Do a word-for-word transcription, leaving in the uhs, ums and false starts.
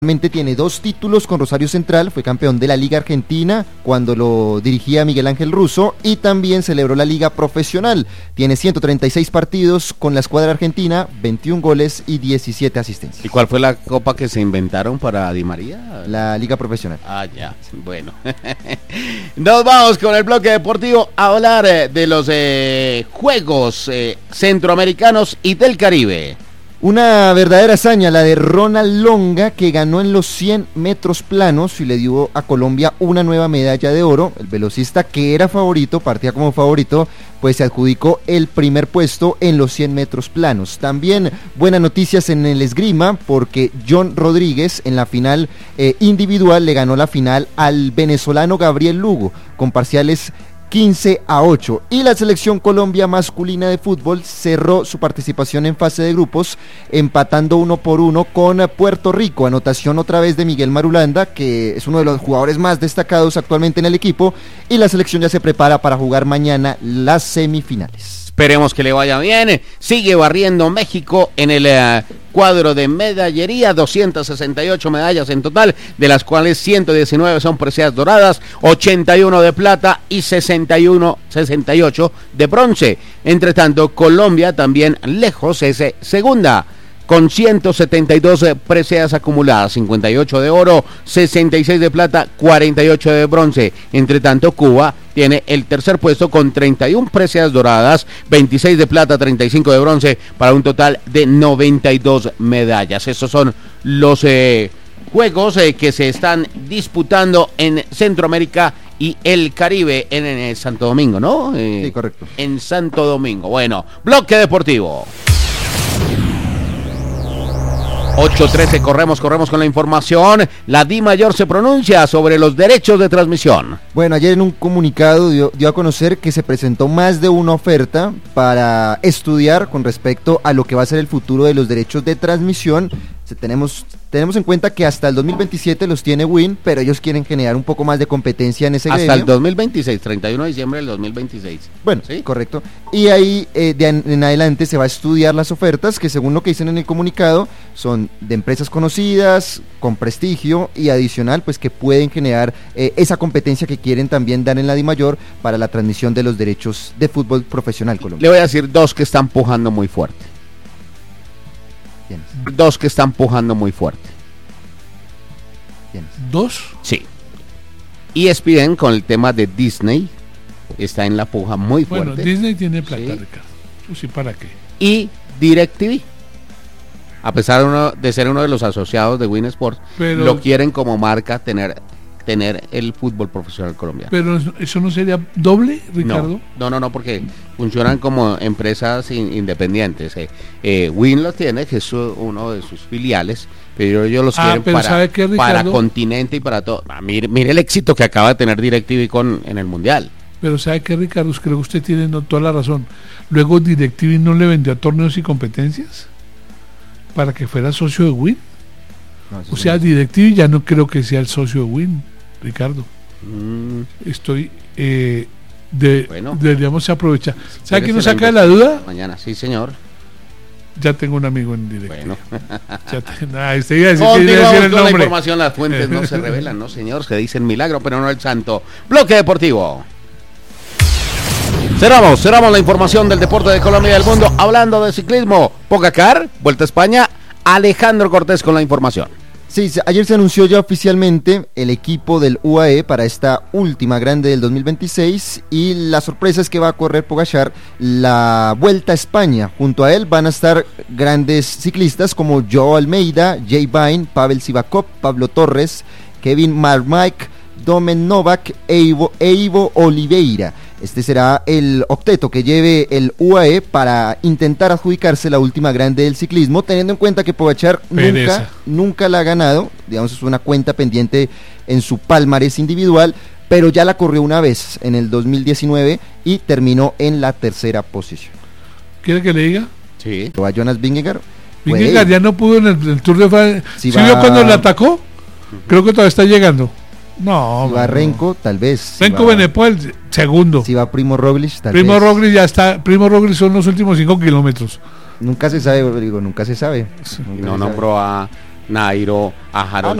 Actualmente tiene dos títulos con Rosario Central, fue campeón de la Liga Argentina cuando lo dirigía Miguel Ángel Russo y también celebró la Liga Profesional. Tiene ciento treinta y seis partidos con la escuadra argentina, veintiún goles y diecisiete asistencias. ¿Y cuál fue la copa que se inventaron para Di María? La Liga Profesional. Ah, ya, bueno. Nos vamos con el bloque deportivo a hablar eh, de los eh, Juegos eh, Centroamericanos y del Caribe. Una verdadera hazaña la de Ronald Longa, que ganó en los cien metros planos y le dio a Colombia una nueva medalla de oro. El velocista, que era favorito, partía como favorito, pues se adjudicó el primer puesto en los cien metros planos. También buenas noticias en el esgrima, porque John Rodríguez en la final eh, individual le ganó la final al venezolano Gabriel Lugo con parciales quince a ocho, y la selección Colombia masculina de fútbol cerró su participación en fase de grupos empatando uno por uno con Puerto Rico. Anotación otra vez de Miguel Marulanda, que es uno de los jugadores más destacados actualmente en el equipo, y la selección ya se prepara para jugar mañana las semifinales. Esperemos que le vaya bien. Sigue barriendo México en el uh, cuadro de medallería, doscientas sesenta y ocho medallas en total, de las cuales ciento diecinueve son preseas doradas, ochenta y uno de plata y sesenta y uno, sesenta y ocho de bronce. Entre tanto, Colombia también lejos es eh, segunda, con ciento setenta y dos preseas acumuladas, cincuenta y ocho de oro, sesenta y seis de plata, cuarenta y ocho de bronce. Entre tanto, Cuba tiene el tercer puesto con treinta y una preseas doradas, veintiséis de plata, treinta y cinco de bronce, para un total de noventa y dos medallas. Estos son los eh, juegos eh, que se están disputando en Centroamérica y el Caribe en, en Santo Domingo, ¿no? Eh, sí, correcto. En Santo Domingo. Bueno, bloque deportivo. ocho trece, corremos, corremos con la información. La DIMAYOR se pronuncia sobre los derechos de transmisión. Bueno, ayer en un comunicado dio, dio a conocer que se presentó más de una oferta para estudiar con respecto a lo que va a ser el futuro de los derechos de transmisión. Tenemos, tenemos en cuenta que hasta el dos mil veintisiete los tiene Win, pero ellos quieren generar un poco más de competencia en ese gremio. Hasta el dos mil veintiséis, treinta y uno de diciembre del dos mil veintiséis. Bueno, ¿sí? Correcto. Y ahí eh, de en, en adelante se va a estudiar las ofertas, que según lo que dicen en el comunicado, son de empresas conocidas, con prestigio y adicional, pues que pueden generar eh, esa competencia que quieren también dar en la DIMAYOR para la transmisión de los derechos de fútbol profesional colombiano. Le voy a decir dos que están pujando muy fuerte. Dos que están pujando muy fuerte. ¿Quiénes? ¿Dos? Sí. E S P N con el tema de Disney está en la puja muy fuerte. Bueno, Disney tiene plata, sí. Ricardo. ¿Sí, para qué? Y DirecTV, a pesar de, uno, de ser uno de los asociados de Win Sports, pero lo quieren como marca tener tener el fútbol profesional colombiano. Pero eso no sería doble, Ricardo. No, no, no, no, porque funcionan como empresas in, independientes. Eh, eh, Win lo tiene, que es su, uno de sus filiales, pero ellos los ah, quieren para, qué, para continente y para todo. Ah, mire, mire el éxito que acaba de tener DirecTV con en el Mundial. Pero ¿sabe qué, Ricardo? Creo que usted tiene no, toda la razón. Luego DirecTV no le vendió a Torneos y Competencias para que fuera socio de Win. No, o sea, DirecTV ya no creo que sea el socio de Win, Ricardo. Mm. Estoy eh, de, bueno, deberíamos aprovechar. Si ¿sabe quién nos saca de la duda? Mañana, sí, señor. Ya tengo un amigo en DirecTV. Bueno. Ya te, nah, usted iba a decir, que iba a decir el nombre. La información, las fuentes no se revelan, ¿no, señor? Se dice el milagro, pero no el santo. Bloque deportivo. Cerramos, cerramos la información del deporte de Colombia y del mundo hablando de ciclismo. Pogacar, Vuelta a España. Alejandro Cortés con la información. Sí, ayer se anunció ya oficialmente el equipo del U A E para esta última grande del dos mil veintiséis, y la sorpresa es que va a correr Pogacar la Vuelta a España. Junto a él van a estar grandes ciclistas como Joao Almeida, Jay Vine, Pavel Sivakov, Pablo Torres, Kevin Marmike, Domen Novak e Ivo, e Ivo Oliveira. Este será el octeto que lleve el U A E para intentar adjudicarse la última grande del ciclismo, teniendo en cuenta que Pogacar nunca, nunca la ha ganado. Digamos, es una cuenta pendiente en su palmarés individual, pero ya la corrió una vez en el dos mil diecinueve y terminó en la tercera posición. ¿Quiere que le diga? Sí. A Jonas Vingegaard. Vingegaard ya no pudo en el, el Tour de Francia. ¿Sí, ¿Sí va... vio cuando le atacó? Uh-huh. Creo que todavía está llegando. No, si va Renko, tal vez. Si Renko va... Benepol, segundo. Si va Primo Roglic, tal Primo vez. Primo Roglic ya está. Primo Roglic son los últimos cinco kilómetros. Nunca se sabe, digo, nunca se sabe. Nunca no nombró a Nairo, a Harold